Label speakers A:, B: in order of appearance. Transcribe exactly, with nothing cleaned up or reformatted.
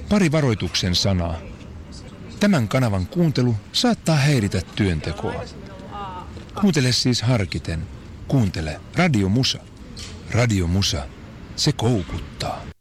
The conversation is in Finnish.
A: Pari varoituksen sanaa. Tämän kanavan kuuntelu saattaa häiritä työntekoa. Kuuntele siis harkiten. Kuuntele Radio Musa. Radio Musa. Se koukuttaa.